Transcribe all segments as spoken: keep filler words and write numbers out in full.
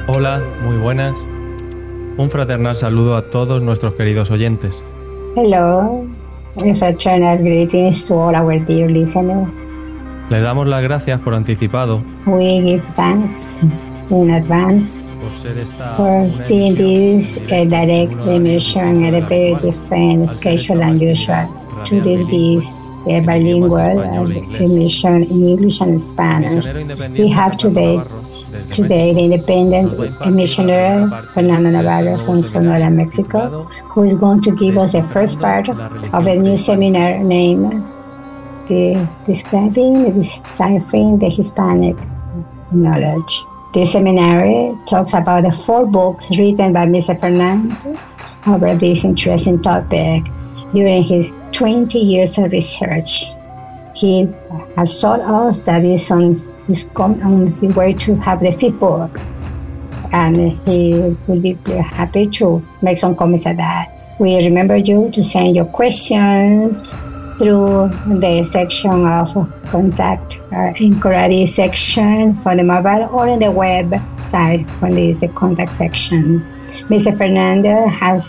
Hola, muy buenas. Un fraternal saludo a todos nuestros queridos oyentes. Hello, a fraternal greetings to all our dear listeners. Les damos las gracias por anticipado We give thanks in advance por ser esta for una being emisión this en a directo en direct un horario emission distinto at a del very habitual, different al ser schedule esta than una usual. actividad To radial this bilingüe is a en idiomas bilingual español e uh, inglés. emission in English and El Spanish. misionero We independiente have Fernando today Navarro, desde today the México, independent nos va a impartir la primera missionary parte Fernando de este Navarro nuevo from Sonora, seminario Mexico, titulado who is going to give us the first part Descifrando la of religión a new prehispánica. seminar named the Describing, Deciphering the Hispanic Knowledge. This seminary talks about the four books written by Mister Fernando over this interesting topic during his twenty years of research. He has taught us that he's on his, on his way to have the fifth book, and he will be happy to make some comments at that. We remember you to send your questions through the section of contact uh, inquiry section for the mobile or in the website when there is the contact section. Mister Fernando has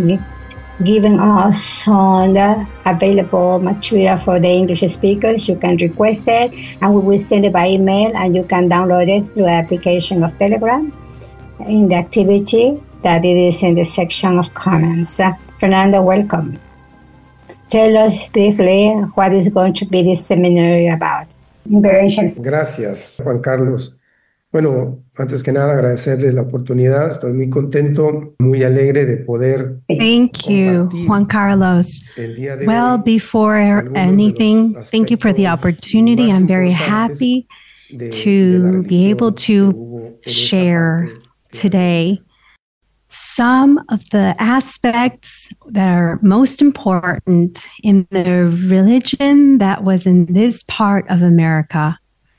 given us some available material for the English speakers. You can request it and we will send it by email, and you can download it through the application of Telegram in the activity that it is in the section of comments. Uh, Fernando, welcome. Tell us briefly what is going to be this seminary about. Gracias, Juan Carlos. Bueno, antes que nada agradecerle la oportunidad. Estoy muy contento, muy alegre de poder. Thank you, Juan Carlos. Well, before anything, thank you for the opportunity. I'm very happy to be able to share today some of the aspects that are most important in the religion that was in this part of America.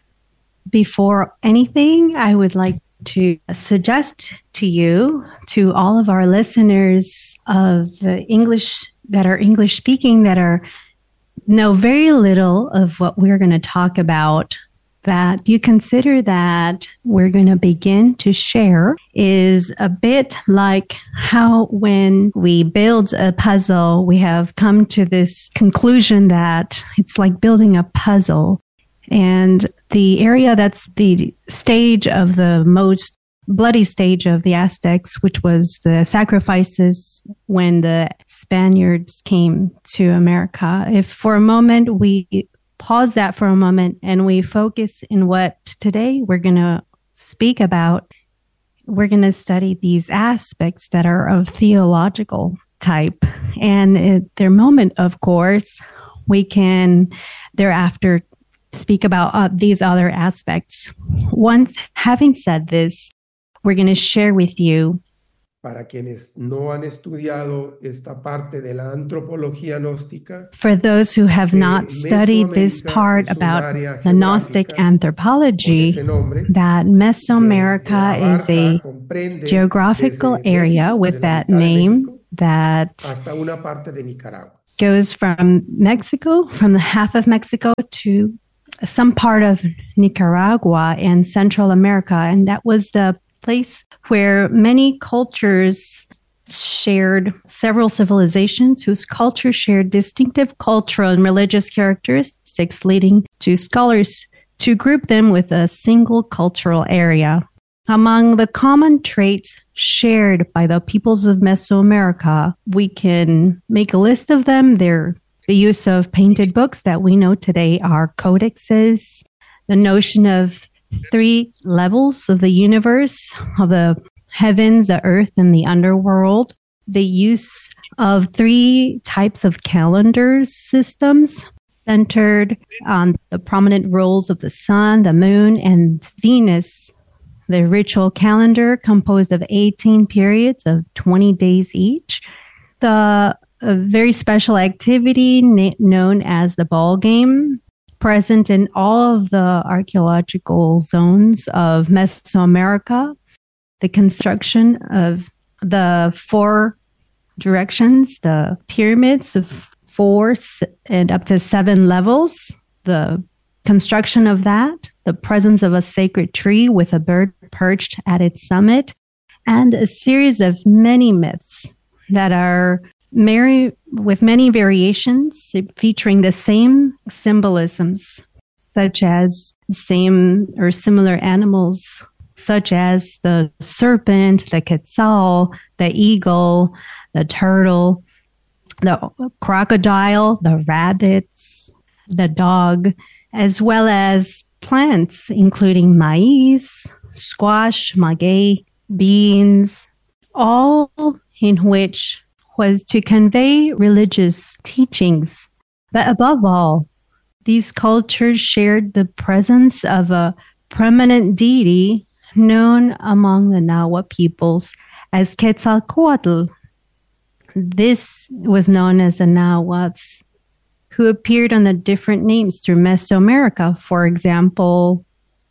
Before anything, I would like to suggest to you, to all of our listeners of the English that are English speaking, that are know very little of what we're going to talk about, that you consider that we're going to begin to share is a bit like how when we build a puzzle, we have come to this conclusion that it's like building a puzzle. And the area that's the stage of the most bloody stage of the Aztecs, which was the sacrifices when the Spaniards came to America. If for a moment we pause that for a moment and we focus in what today we're going to speak about, we're going to study these aspects that are of theological type. And at their moment, of course, we can thereafter speak about uh, these other aspects. Once having said this, we're going to share with you. Para quienes no han estudiado esta parte de la antropología gnóstica, for those who have not studied this part about the Gnostic anthropology, that Mesoamerica is a geographical area with that name that goes from Mexico, from the half of Mexico to some part of Nicaragua and Central America. And that was the place where many cultures shared, several civilizations whose cultures shared distinctive cultural and religious characteristics, leading to scholars to group them with a single cultural area. Among the common traits shared by the peoples of Mesoamerica, we can make a list of them. They're the use of painted books that we know today are codexes, the notion of three levels of the universe, of the heavens, the earth, and the underworld, the use of three types of calendar systems centered on the prominent roles of the sun, the moon, and Venus, the ritual calendar composed of eighteen periods of twenty days each, the a very special activity na- known as the ball game, present in all of the archaeological zones of Mesoamerica, the construction of the four directions, the pyramids of four and up to seven levels, the construction of that, the presence of a sacred tree with a bird perched at its summit, and a series of many myths that are Mary, with many variations featuring the same symbolisms, such as same or similar animals, such as the serpent, the quetzal, the eagle, the turtle, the crocodile, the rabbits, the dog, as well as plants, including maize, squash, maguey, beans, all in which was to convey religious teachings. But above all, these cultures shared the presence of a prominent deity known among the Nahua peoples as Quetzalcoatl. This was known as the Nahuatls, who appeared under different names through Mesoamerica. For example,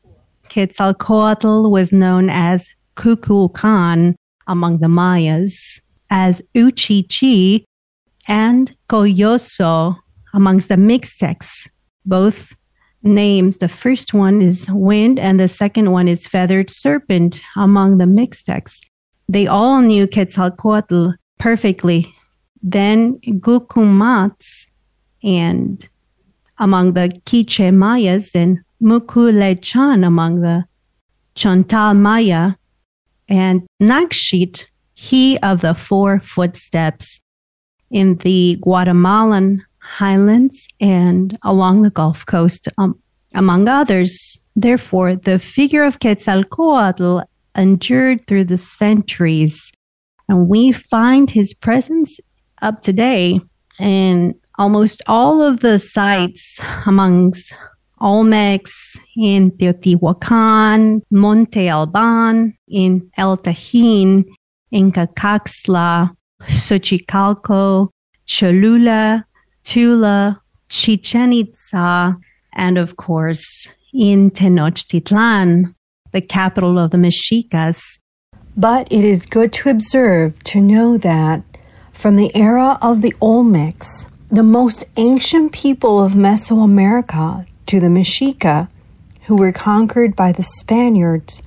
Quetzalcoatl was known as Kukulkan among the Mayas, as Uchichi and Coyoso amongst the Mixtecs. Both names, the first one is wind and the second one is feathered serpent among the Mixtecs. They all knew Quetzalcoatl perfectly. Then Gukumats and among the Quiche Mayas and Mukulechan among the Chontal Maya, and Nakshit, he of the four footsteps, in the Guatemalan highlands and along the Gulf Coast, um, among others. Therefore, the figure of Quetzalcoatl endured through the centuries, and we find his presence up today in almost all of the sites amongst Olmecs, in Teotihuacan, Monte Alban, in El Tajín, in Cacaxtla, Xochicalco, Cholula, Tula, Chichen Itza, and of course, in Tenochtitlan, the capital of the Mexicas. But it is good to observe to know that from the era of the Olmecs, the most ancient people of Mesoamerica, to the Mexica, who were conquered by the Spaniards,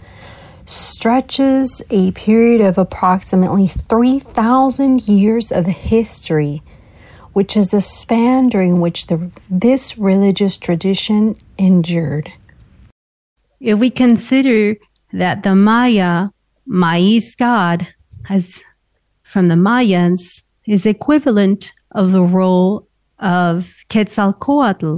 stretches a period of approximately three thousand years of history, which is the span during which the, this religious tradition endured. If we consider that the Maya, Maiz god, as from the Mayans, is equivalent of the role of Quetzalcoatl,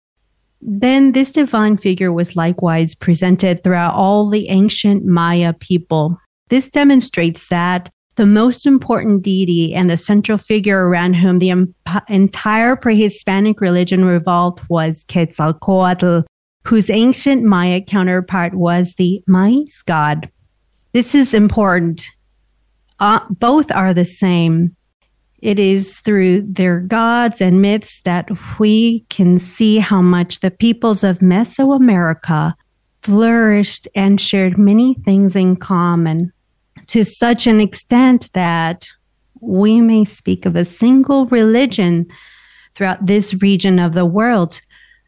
then this divine figure was likewise presented throughout all the ancient Maya people. This demonstrates that the most important deity and the central figure around whom the em- entire pre-Hispanic religion revolved was Quetzalcoatl, whose ancient Maya counterpart was the Maiz god. This is important. Uh, both are the same. It is through their gods and myths that we can see how much the peoples of Mesoamerica flourished and shared many things in common, to such an extent that we may speak of a single religion throughout this region of the world,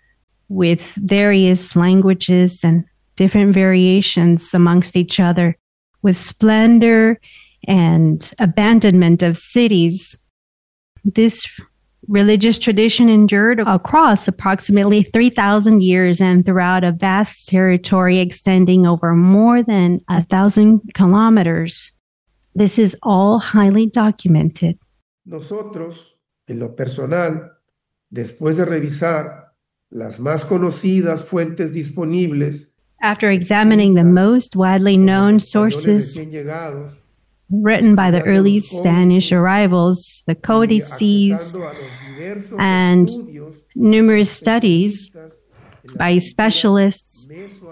with various languages and different variations amongst each other, with splendor and abandonment of cities. This religious tradition endured across approximately three thousand years and throughout a vast territory extending over more than a thousand kilometers. This is all highly documented. Nosotros, en lo personal, después de revisar las más conocidas fuentes disponibles, after examining the most widely known sources written by the early Spanish arrivals, the codices, and numerous studies by specialists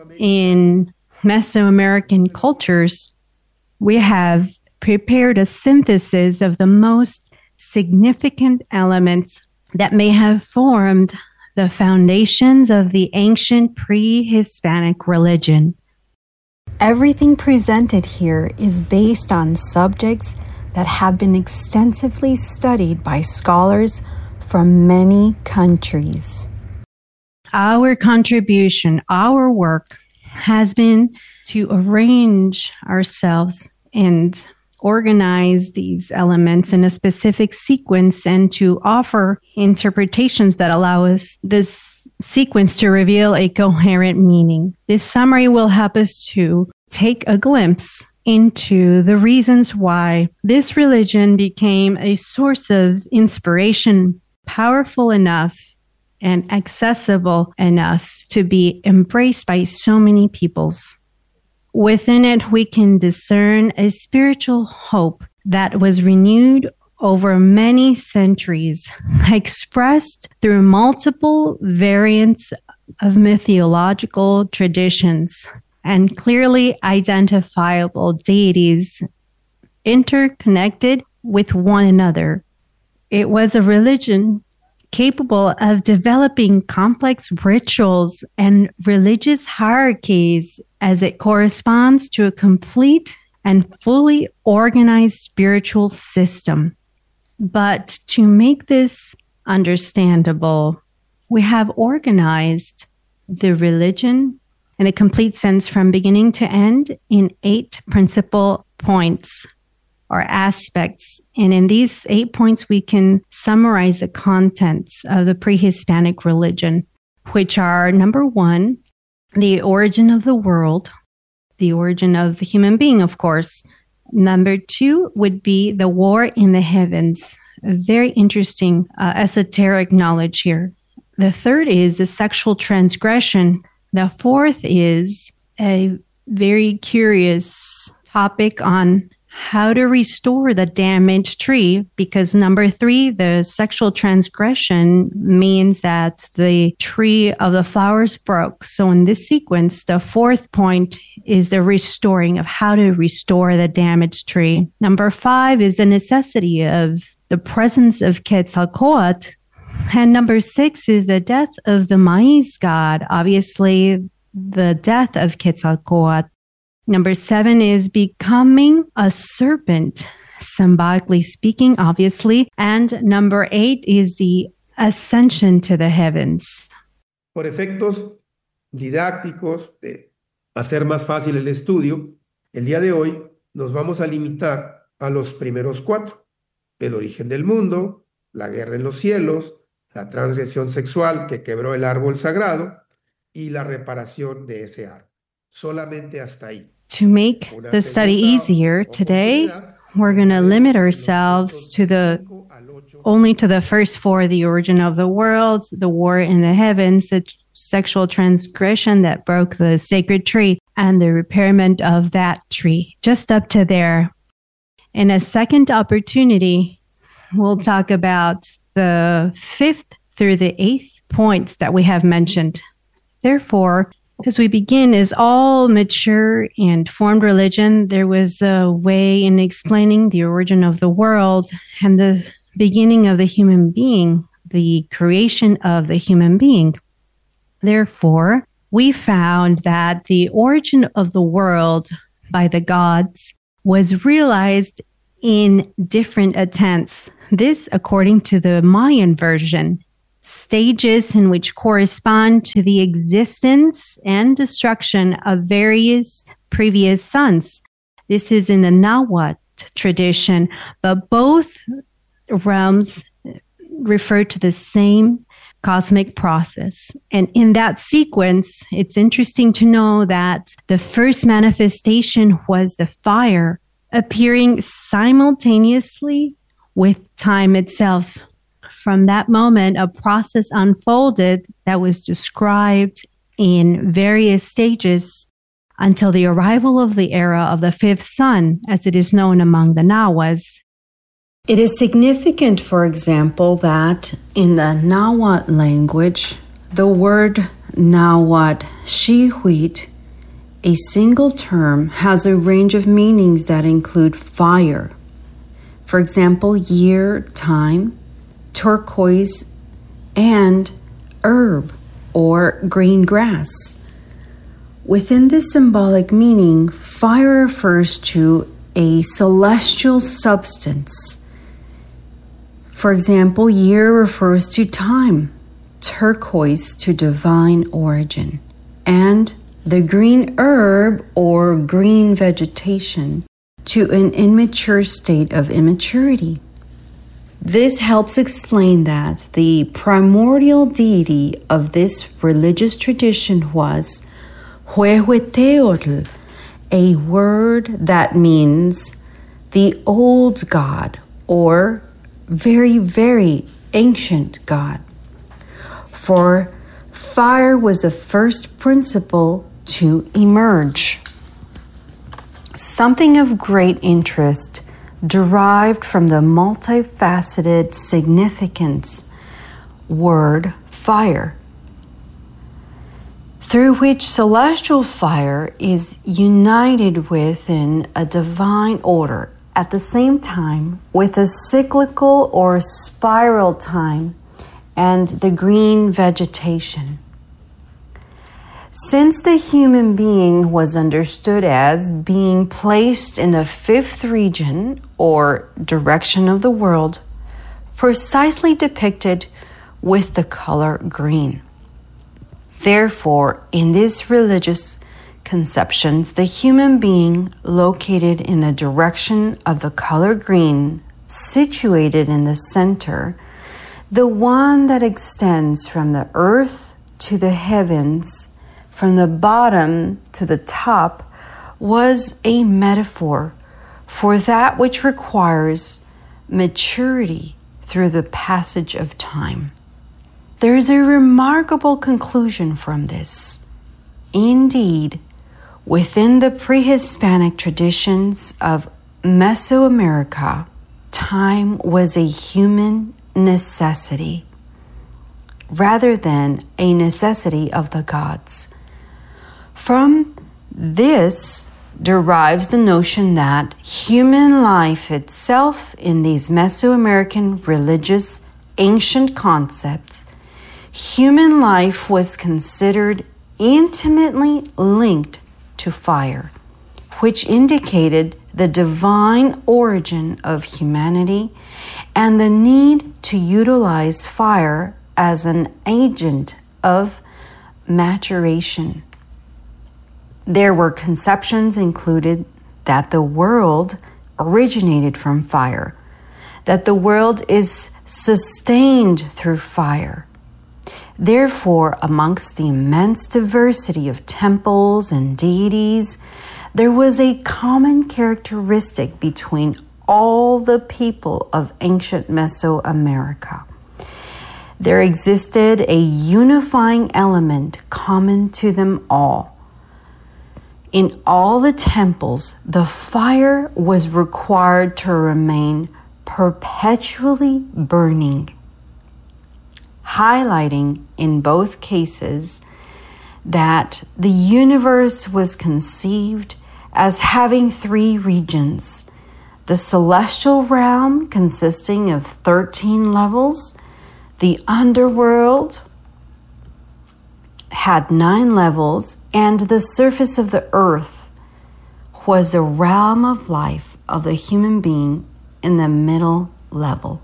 in Mesoamerican cultures, we have prepared a synthesis of the most significant elements that may have formed the foundations of the ancient pre-Hispanic religion. Everything presented here is based on subjects that have been extensively studied by scholars from many countries. Our contribution, our work, has been to arrange ourselves and organize these elements in a specific sequence and to offer interpretations that allow us this sequence to reveal a coherent meaning. This summary will help us to take a glimpse into the reasons why this religion became a source of inspiration, powerful enough and accessible enough to be embraced by so many peoples. Within it, we can discern a spiritual hope that was renewed over many centuries, expressed through multiple variants of mythological traditions and clearly identifiable deities interconnected with one another. It was a religion capable of developing complex rituals and religious hierarchies as it corresponds to a complete and fully organized spiritual system. But to make this understandable, we have organized the religion in a complete sense from beginning to end in eight principal points or aspects. And in these eight points, we can summarize the contents of the pre-Hispanic religion, which are, number one, the origin of the world, the origin of the human being, of course. Number two would be the war in the heavens, a very interesting uh, esoteric knowledge here. The third is the sexual transgression. The fourth is a very curious topic on how to restore the damaged tree, because number three, the sexual transgression means that the tree of the flowers broke. So in this sequence, the fourth point is the restoring of how to restore the damaged tree. Number five is the necessity of the presence of Quetzalcoatl. And number six is the death of the maize god, obviously the death of Quetzalcoatl. Number seven is becoming a serpent, symbolically speaking, obviously. And number eight is the ascension to the heavens. Por efectos didácticos, de hacer más fácil el estudio, el día de hoy nos vamos a limitar a los primeros cuatro: el origen del mundo, la guerra en los cielos, la transgresión sexual que quebró el árbol sagrado y la reparación de ese árbol. Solamente hasta ahí. To make the study easier, today we're going to limit ourselves to the only to the first four: the origin of the world, the war in the heavens, the sexual transgression that broke the sacred tree, and the repairment of that tree. Just up to there. In a second opportunity, we'll talk about the fifth through the eighth points that we have mentioned. Therefore, as we begin, as all mature and formed religion, there was a way in explaining the origin of the world and the beginning of the human being, the creation of the human being. Therefore, we found that the origin of the world by the gods was realized in different attempts. This according to the Mayan version. Stages in which correspond to the existence and destruction of various previous suns. This is in the Nahuatl tradition, but both realms refer to the same cosmic process. And in that sequence, it's interesting to know that the first manifestation was the fire appearing simultaneously with time itself. From that moment, a process unfolded that was described in various stages until the arrival of the era of the fifth sun, as it is known among the Nahuas. It is significant, for example, that in the Nahuatl language, the word Nahuatl Xihuit, a single term, has a range of meanings that include fire. For example, year, time, turquoise, and herb or green grass. Within this symbolic meaning, fire refers to a celestial substance. For example, year refers to time, turquoise to divine origin, and the green herb or green vegetation to an immature state of immaturity. This helps explain that the primordial deity of this religious tradition was Huehueteotl, a word that means the old god or very, very ancient god. For fire was the first principle to emerge. Something of great interest derived from the multifaceted significance word fire, through which celestial fire is united within a divine order, at the same time with a cyclical or spiral time and the green vegetation. Since the human being was understood as being placed in the fifth region or direction of the world, precisely depicted with the color green. Therefore, in these religious conceptions, the human being located in the direction of the color green, situated in the center, the one that extends from the earth to the heavens, from the bottom to the top, was a metaphor for that which requires maturity through the passage of time. There is a remarkable conclusion from this. Indeed, within the pre-Hispanic traditions of Mesoamerica, time was a human necessity rather than a necessity of the gods. From this derives the notion that human life itself in these Mesoamerican religious ancient concepts, human life was considered intimately linked to fire, which indicated the divine origin of humanity and the need to utilize fire as an agent of maturation. There were conceptions included that the world originated from fire, that the world is sustained through fire. Therefore, amongst the immense diversity of temples and deities, there was a common characteristic between all the people of ancient Mesoamerica. There existed a unifying element common to them all. In all the temples, the fire was required to remain perpetually burning, highlighting in both cases that the universe was conceived as having three regions: the celestial realm consisting of thirteen levels, the underworld had nine levels, and the surface of the earth was the realm of life of the human being in the middle level.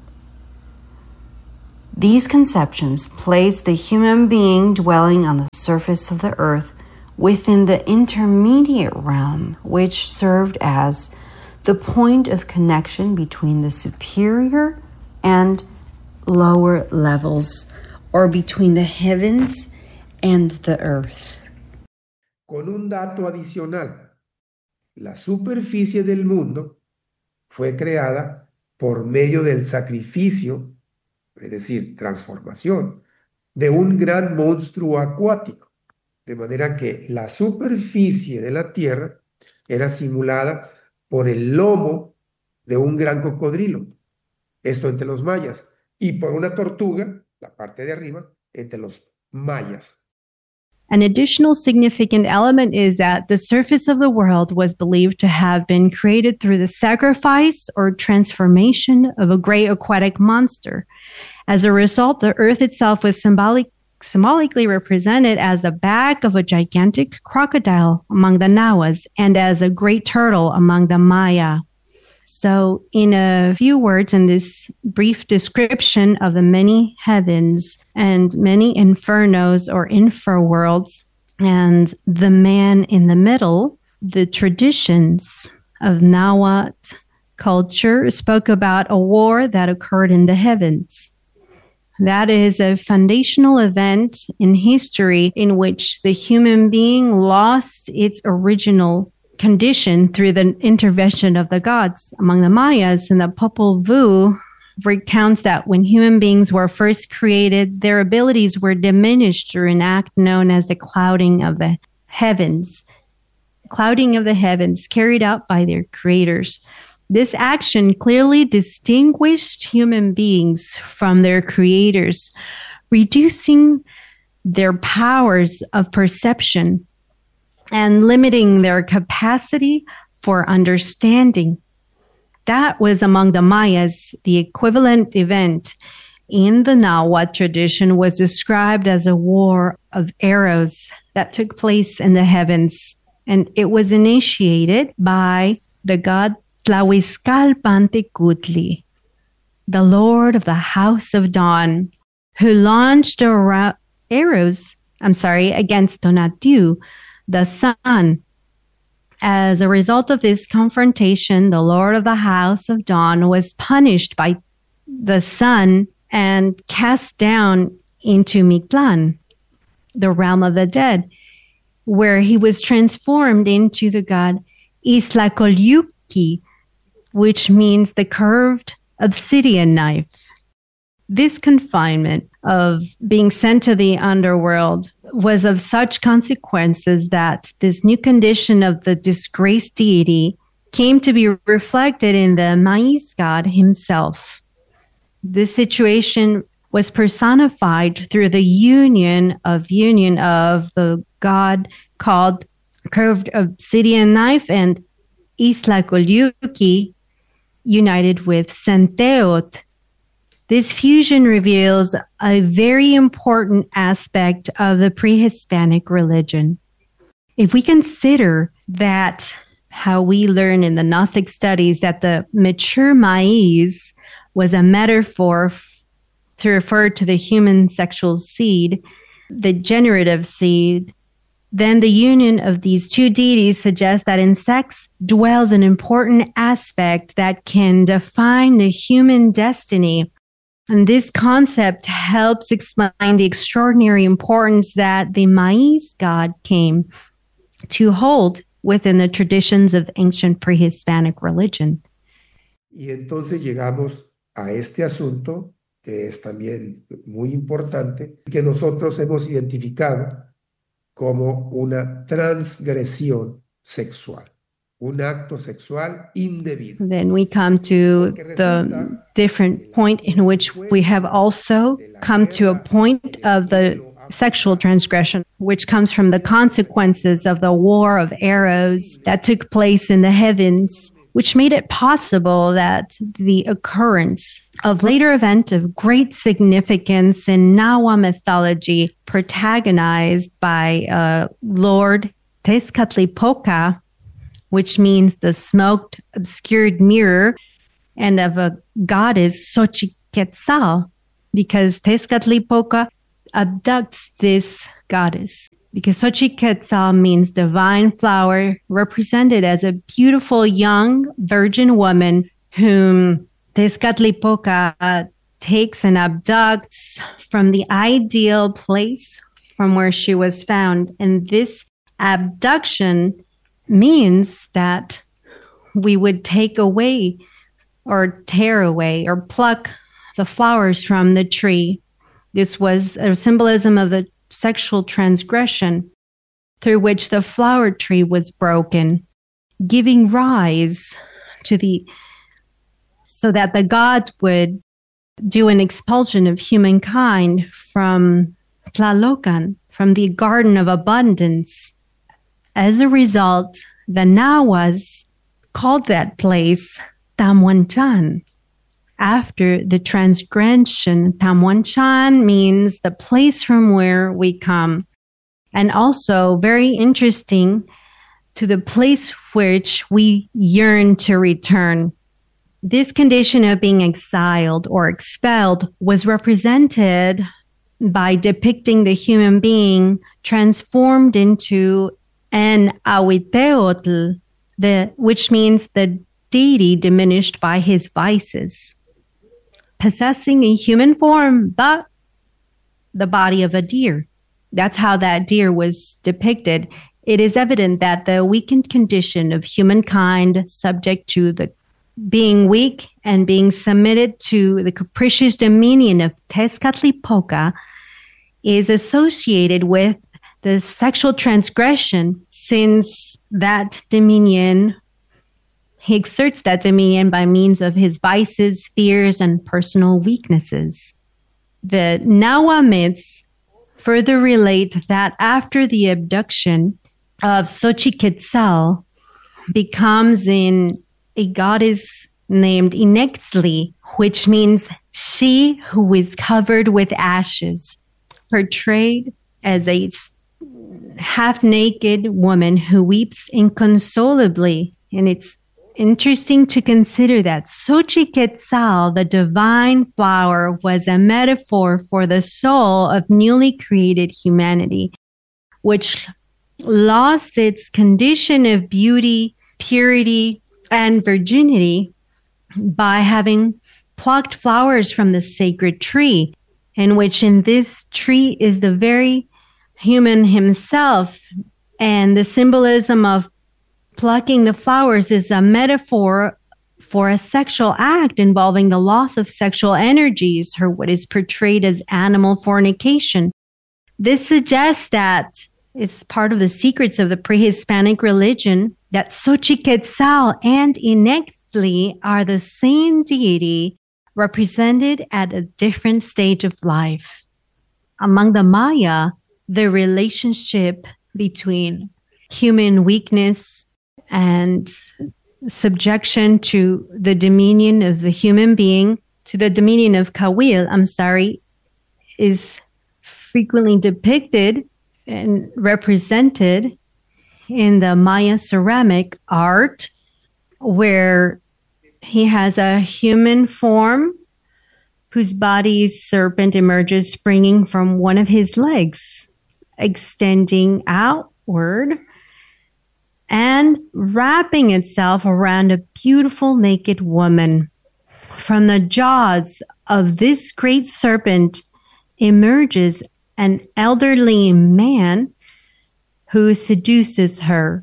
These conceptions place the human being dwelling on the surface of the earth within the intermediate realm, which served as the point of connection between the superior and lower levels, or between the heavens and the earth. Con un dato adicional, la superficie del mundo fue creada por medio del sacrificio, es decir, transformación, de un gran monstruo acuático, de manera que la superficie de la Tierra era simulada por el lomo de un gran cocodrilo, esto entre los mayas, y por una tortuga, la parte de arriba, entre los mayas. An additional significant element is that the surface of the world was believed to have been created through the sacrifice or transformation of a great aquatic monster. As a result, the earth itself was symbolic, symbolically represented as the back of a gigantic crocodile among the Nahuas and as a great turtle among the Maya. So in a few words, in this brief description of the many heavens and many infernos or infraworlds, And the man in the middle, the traditions of Nahuatl culture spoke about a war that occurred in the heavens. That is a foundational event in history in which the human being lost its original condition through the intervention of the gods among the Mayas. And the Popol Vuh recounts that when human beings were first created, their abilities were diminished through an act known as the clouding of the heavens. Clouding of the heavens carried out by their creators. This action clearly distinguished human beings from their creators, reducing their powers of perception and limiting their capacity for understanding. That was among the Mayas. The equivalent event in the Nahuatl tradition was described as a war of arrows that took place in the heavens, and it was initiated by the god Tlahuizcalpantecutli, the Lord of the House of Dawn, who launched ar- arrows, I'm sorry, against Tonatiuh, the sun. As a result of this confrontation, the Lord of the House of Dawn was punished by the sun and cast down into Mictlan, the realm of the dead, where he was transformed into the god Iztlacolyuqui, which means the curved obsidian knife. This confinement of being sent to the underworld was of such consequences that this new condition of the disgraced deity came to be reflected in the Maiz god himself. This situation was personified through the union of union of the god called curved obsidian knife and Iztlacolyuqui, united with Centeot. This fusion reveals a very important aspect of the pre-Hispanic religion. If we consider that how we learn in the Gnostic studies that the mature maize was a metaphor f- to refer to the human sexual seed, the generative seed, then the union of these two deities suggests that in sex dwells an important aspect that can define the human destiny. And this concept helps explain the extraordinary importance that the Maiz god came to hold within the traditions of ancient pre-Hispanic religion. Y entonces llegamos a este asunto, que es también muy importante, que nosotros hemos identificado como una transgresión sexual, un acto sexual indebido. Then we come to the different point in which we have also come to a point of the sexual transgression, which comes from the consequences of the war of arrows that took place in the heavens, which made it possible that the occurrence of later event of great significance in Nahua mythology, protagonized by uh, Lord Tezcatlipoca, which means the smoked, obscured mirror, and of a goddess Xochiquetzal, because Tezcatlipoca abducts this goddess. Because Xochiquetzal means divine flower, represented as a beautiful young virgin woman whom Tezcatlipoca takes and abducts from the ideal place from where she was found. And this abduction means that we would take away or tear away or pluck the flowers from the tree. This was a symbolism of the sexual transgression through which the flower tree was broken, giving rise to the, so that the gods would do an expulsion of humankind from Tlalocan, from the garden of abundance. As a result, the Nahuas called that place Tamuanchan. After the transgression, Tamuanchan means the place from where we come. And also very interesting, to the place which we yearn to return. This condition of being exiled or expelled was represented by depicting the human being transformed into an Ahuiteotl, the, which means the deity diminished by his vices, possessing a human form, but the body of a deer. That's how that deer was depicted. It is evident that the weakened condition of humankind, subject to the being weak and being submitted to the capricious dominion of Tezcatlipoca, is associated with the sexual transgression, since that dominion, he exerts that dominion by means of his vices, fears, and personal weaknesses. The Nahua myths further relate that after the abduction of Xochiquetzal, becomes in a goddess named Inextli, which means she who is covered with ashes, portrayed as a half-naked woman who weeps inconsolably. And it's interesting to consider that Xochiquetzal, the divine flower, was a metaphor for the soul of newly created humanity, which lost its condition of beauty, purity, and virginity by having plucked flowers from the sacred tree, in which in this tree is the very human himself. And the symbolism of plucking the flowers is a metaphor for a sexual act involving the loss of sexual energies, or what is portrayed as animal fornication. This suggests that it's part of the secrets of the pre-Hispanic religion that Xochiquetzal and Inextli are the same deity represented at a different stage of life. Among the Maya, the relationship between human weakness and subjection to the dominion of the human being, to the dominion of Kawil, I'm sorry, is frequently depicted and represented in the Maya ceramic art, where he has a human form whose body's serpent emerges springing from one of his legs, extending outward and wrapping itself around a beautiful naked woman. From the jaws of this great serpent emerges an elderly man who seduces her.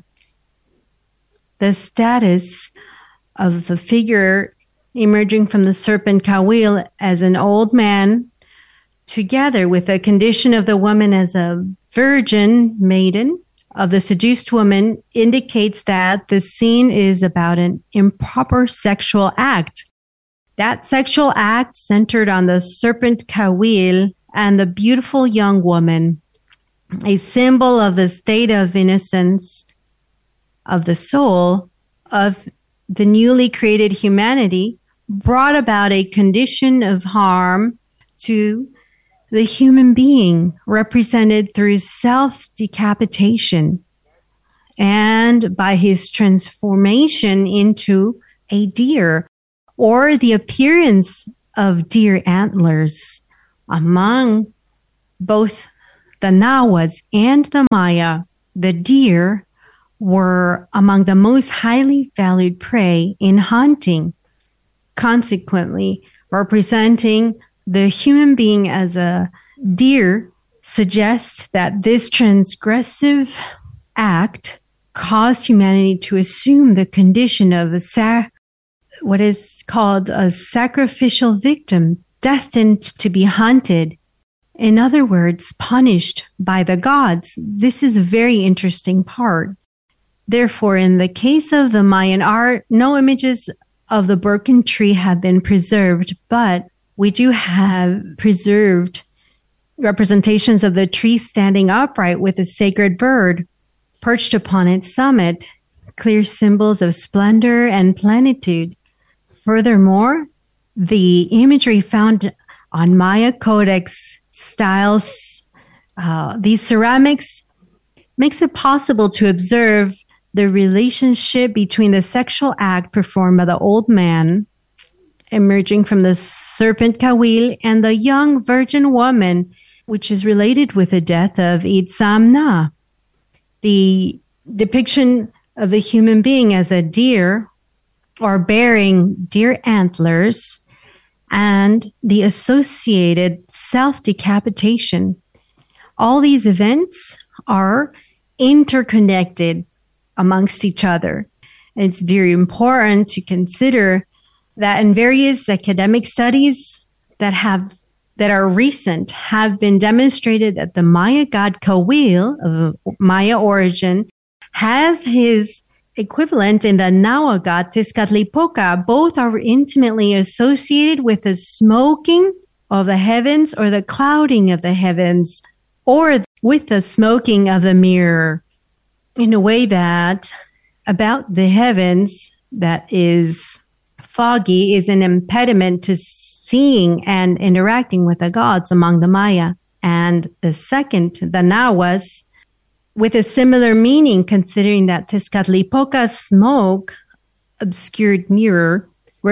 The status of the figure emerging from the serpent Kawil as an old man, together with the condition of the woman as a virgin maiden of the seduced woman, indicates that the scene is about an improper sexual act. That sexual act centered on the serpent Kawil and the beautiful young woman, a symbol of the state of innocence of the soul of the newly created humanity, brought about a condition of harm to the human being, represented through self-decapitation and by his transformation into a deer, or the appearance of deer antlers. Among both the Nahuas and the Maya, the deer were among the most highly valued prey in hunting. Consequently, representing the human being as a deer suggests that this transgressive act caused humanity to assume the condition of a sa- what is called a sacrificial victim, destined to be hunted. In other words, punished by the gods. This is a very interesting part. Therefore, in the case of the Mayan art, no images of the broken tree have been preserved, but we do have preserved representations of the tree standing upright with a sacred bird perched upon its summit, clear symbols of splendor and plenitude. Furthermore, the imagery found on Maya Codex styles, uh, these ceramics, makes it possible to observe the relationship between the sexual act performed by the old man emerging from the serpent Kawil and the young virgin woman which is related with the death of Itzamna. The depiction of the human being as a deer or bearing deer antlers and the associated self-decapitation. All these events are interconnected amongst each other. And it's very important to consider that in various academic studies that have that are recent have been demonstrated that the Maya god Kawil of Maya origin has his equivalent in the Nahua god Tezcatlipoca. Both are intimately associated with the smoking of the heavens or the clouding of the heavens or with the smoking of the mirror, in a way that about the heavens that is foggy is an impediment to seeing and interacting with the gods among the Maya. And the second, the Nahuas, with a similar meaning, considering that Tezcatlipoca's smoke, obscured mirror,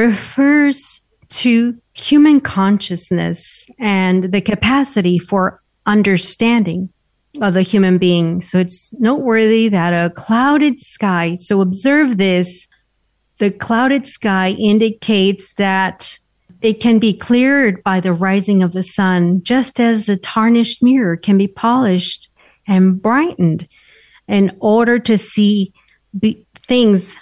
refers to human consciousness and the capacity for understanding of the human being. So it's noteworthy that a clouded sky, so observe this, the clouded sky indicates that it can be cleared by the rising of the sun, just as a tarnished mirror can be polished and brightened in order to see be- things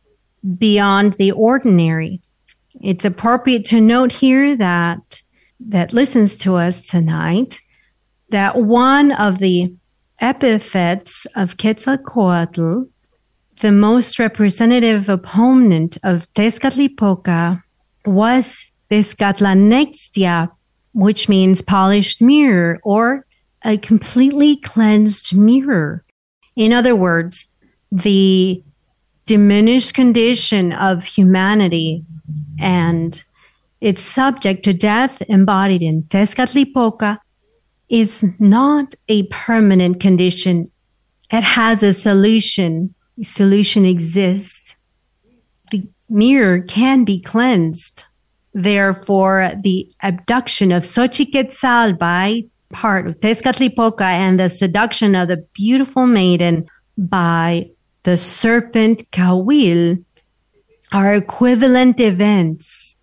beyond the ordinary. It's appropriate to note here that that listens to us tonight that one of the epithets of Quetzalcoatl, the most representative opponent of Tezcatlipoca, was Tezcatlanextia, which means polished mirror or a completely cleansed mirror. In other words, the diminished condition of humanity and its subject to death embodied in Tezcatlipoca is not a permanent condition. It has a solution. A solution exists. The mirror can be cleansed. Therefore, the abduction of Xochiquetzal by part of Tezcatlipoca and the seduction of the beautiful maiden by the serpent Kawil are equivalent events,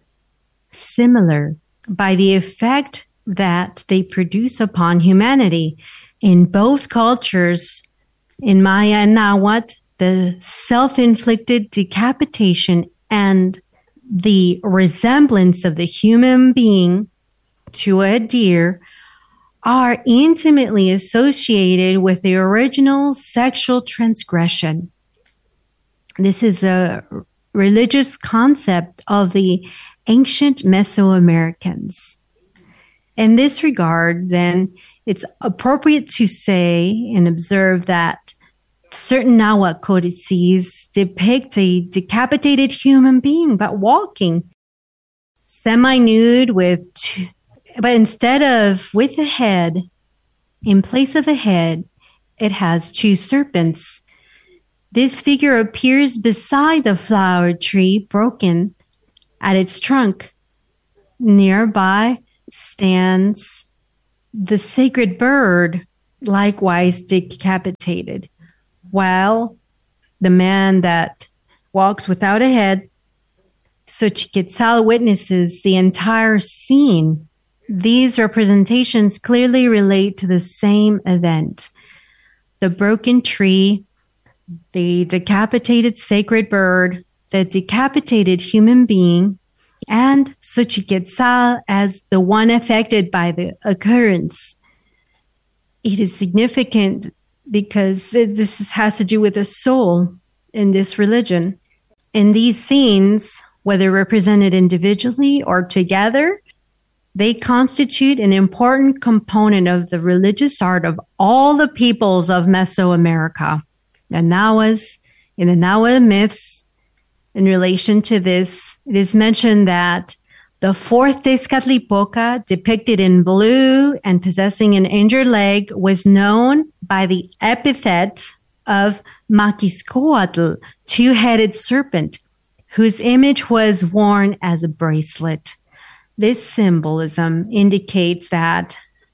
similar by the effect that they produce upon humanity. In both cultures, in Maya and Nahuatl, the self-inflicted decapitation and the resemblance of the human being to a deer are intimately associated with the original sexual transgression. This is a religious concept of the ancient Mesoamericans. In this regard, then, it's appropriate to say and observe that certain Nahuatl codices depict a decapitated human being, but walking, semi-nude with two, but instead of with a head, in place of a head, it has two serpents. This figure appears beside the flower tree, broken at its trunk. Nearby stands the sacred bird, likewise decapitated, while the man that walks without a head, Xochiquetzal, witnesses the entire scene. These representations clearly relate to the same event. The broken tree, the decapitated sacred bird, the decapitated human being, and Xochiquetzal as the one affected by the occurrence. It is significant because this has to do with the soul in this religion. In these scenes, whether represented individually or together, they constitute an important component of the religious art of all the peoples of Mesoamerica. The Nahuas, in the Nahua myths, in relation to this, it is mentioned that the fourth Tezcatlipoca, depicted in blue and possessing an injured leg, was known by the epithet of Maquiscoatl, two-headed serpent, whose image was worn as a bracelet. This symbolism indicates that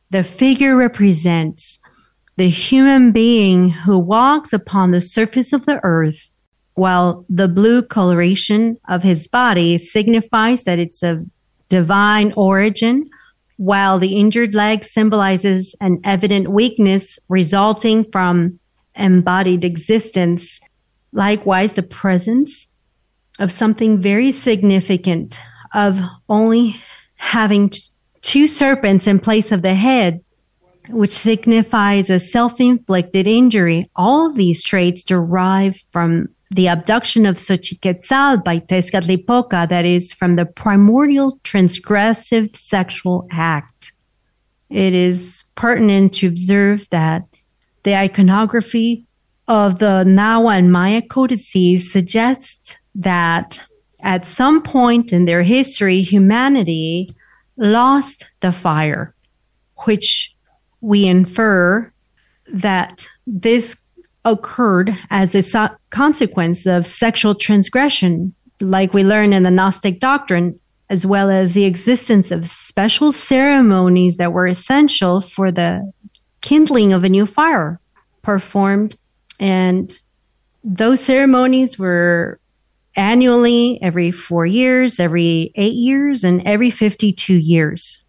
The figure represents the human being who walks upon the surface of the earth, while the blue coloration of his body signifies that it's of divine origin, while the injured leg symbolizes an evident weakness resulting from embodied existence. Likewise, the presence of something very significant of only having t- two serpents in place of the head, which signifies a self-inflicted injury. All of these traits derive from the abduction of Xochiquetzal by Tezcatlipoca, that is, from the primordial transgressive sexual act. It is pertinent to observe that the iconography of the Nahua and Maya codices suggests that at some point in their history, humanity lost the fire, which we infer that this occurred as a so- consequence of sexual transgression, like we learn in the Gnostic doctrine, as well as the existence of special ceremonies that were essential for the kindling of a new fire performed. And those ceremonies were annually, every four years, every eight years, and every fifty-two years.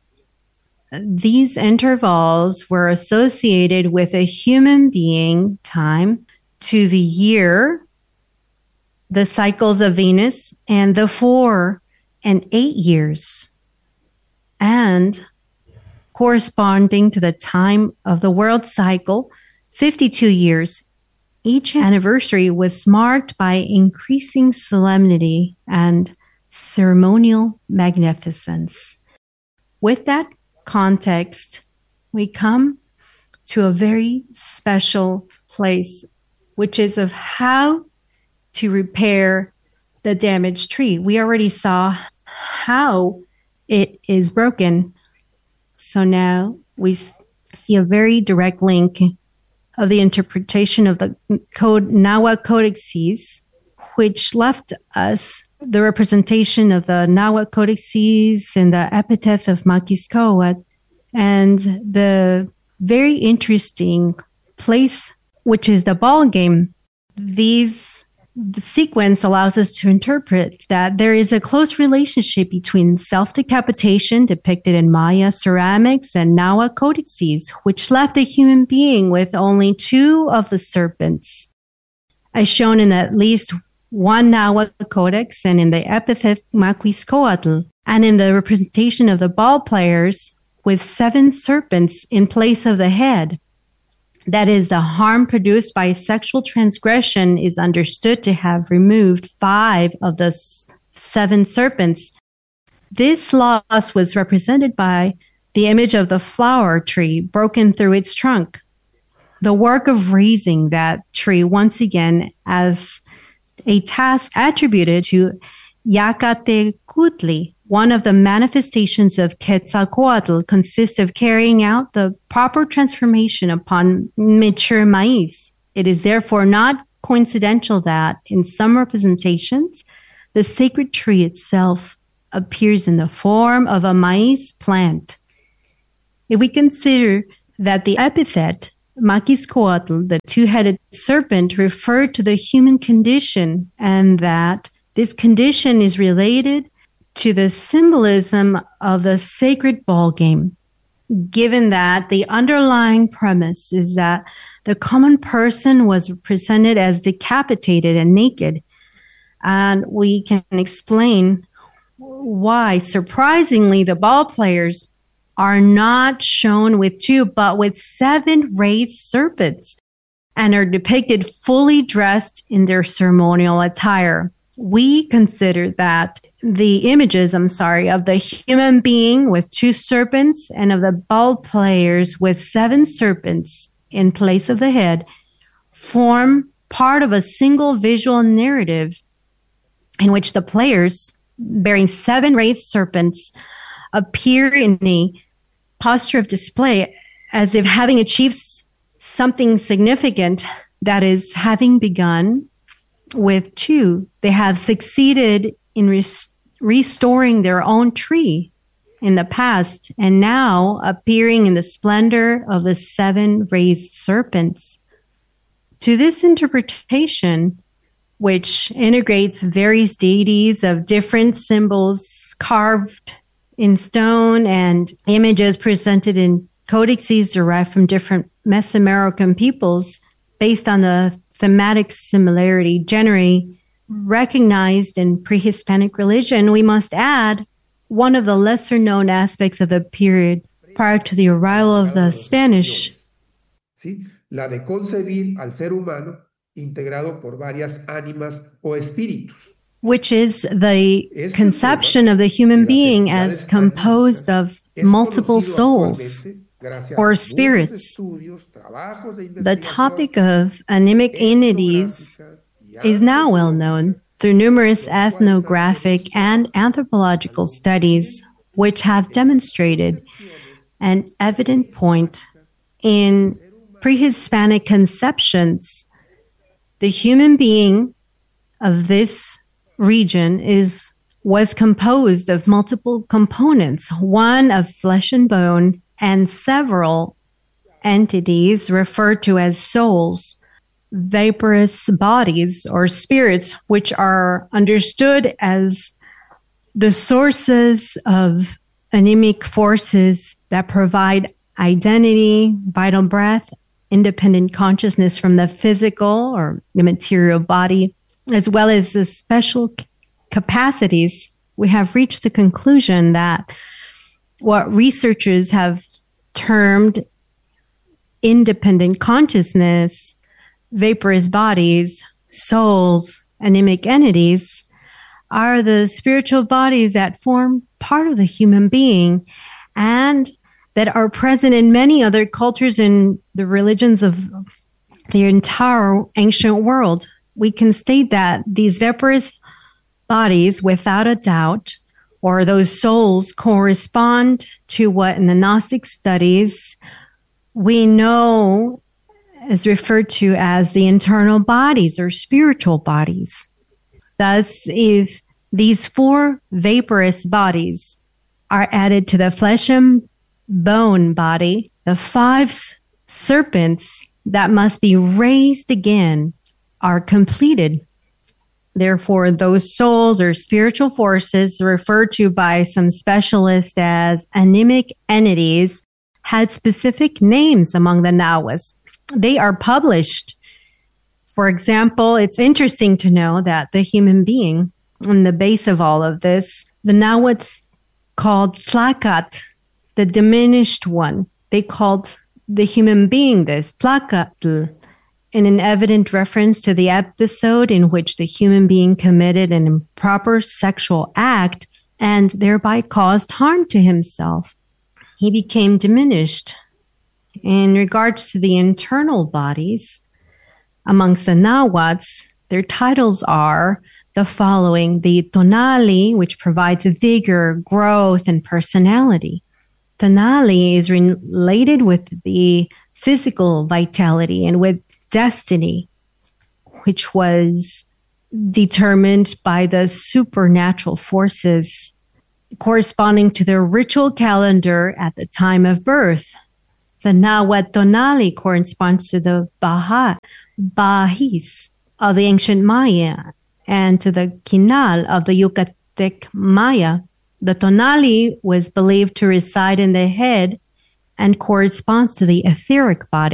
These intervals were associated with a human being time to the year, the cycles of Venus, and the four and eight years, and corresponding to the time of the world cycle, fifty-two years. Each anniversary was marked by increasing solemnity and ceremonial magnificence. With that context, we come to a very special place, which is of how to repair the damaged tree. We already saw how it is broken. So now we see a very direct link of the interpretation of the code Nahua codices, which left us the representation of the Nahua codices and the epithet of Maquiscoatl, and the very interesting place, which is the ball game. These the sequence allows us to interpret that there is a close relationship between self-decapitation depicted in Maya ceramics and Nahua codices, which left the human being with only two of the serpents, as shown in at least one Nahua codex and in the epithet Maquiscoatl, and in the representation of the ball players with seven serpents in place of the head. That is, the harm produced by sexual transgression is understood to have removed five of the s- seven serpents. This loss was represented by the image of the flower tree broken through its trunk. The work of raising that tree once again as a task attributed to Yacatecutli, one of the manifestations of Quetzalcoatl, consists of carrying out the proper transformation upon mature maize. It is therefore not coincidental that, in some representations, the sacred tree itself appears in the form of a maize plant. If we consider that the epithet Maquiscoatl, the two-headed serpent, referred to the human condition, and that this condition is related to the symbolism of the sacred ball game, given that the underlying premise is that the common person was presented as decapitated and naked. And we can explain why, surprisingly, the ball players are not shown with two, but with seven raised serpents, and are depicted fully dressed in their ceremonial attire. We consider that the images, I'm sorry, of the human being with two serpents and of the ball players with seven serpents in place of the head form part of a single visual narrative in which the players bearing seven raised serpents appear in a posture of display as if having achieved something significant, that is, having begun with two. They have succeeded in res- restoring their own tree. in the past and now appearing in the splendor of the seven raised serpents. To this interpretation, which integrates various deities of different symbols carved in stone and images presented in codices derived from different Mesoamerican peoples based on the thematic similarity generally recognized in pre-Hispanic religion, we must add one of the lesser-known aspects of the period prior to the arrival of the Spanish. ¿Sí? La de concebir al ser humano integrado por varias ánimas o espíritus. Which is the conception of the human being as composed of multiple souls or spirits. The topic of animic entities is now well known through numerous ethnographic and anthropological studies, which have demonstrated an evident point in pre-Hispanic conceptions. The human being of this region is was composed of multiple components, one of flesh and bone, and several entities referred to as souls, vaporous bodies or spirits, which are understood as the sources of anemic forces that provide identity, vital breath, independent consciousness from the physical or the material body, as well as the special c- capacities. We have reached the conclusion that what researchers have termed independent consciousness, vaporous bodies, souls, anemic entities, are the spiritual bodies that form part of the human being and that are present in many other cultures and the religions of the entire ancient world. We can state that these vaporous bodies, without a doubt, or those souls, correspond to what in the Gnostic studies we know is referred to as the internal bodies or spiritual bodies. Thus, if these four vaporous bodies are added to the flesh and bone body, the five serpents that must be raised again are completed. Therefore, those souls or spiritual forces referred to by some specialists as anemic entities had specific names among the Nahuas. They are published. For example, it's interesting to know that the human being, in the base of all of this, the Nahuatl called Tlacat, the diminished one. They called the human being this, Tlacatl, in an evident reference to the episode in which the human being committed an improper sexual act and thereby caused harm to himself. He became diminished. In regards to the internal bodies, amongst the Nahuatls, their titles are the following: the Tonali, which provides vigor, growth, and personality. Tonali is related with the physical vitality and with destiny, which was determined by the supernatural forces corresponding to the ritual calendar at the time of birth. The Nahuatl Tonali corresponds to the Baha, Bahis of the ancient Maya and to the Quinal of the Yucatec Maya. The Tonali was believed to reside in the head and corresponds to the etheric body.